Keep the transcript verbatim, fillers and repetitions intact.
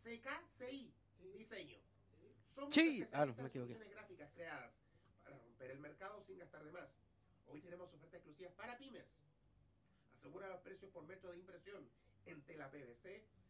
C K C I, Sí. diseño. Somos Sí. especialistas Ah, no, me en equivoqué. soluciones gráficas creadas para romper el mercado sin gastar de más. Hoy tenemos ofertas exclusivas para pymes. Asegura los precios por metro de impresión en tela P V C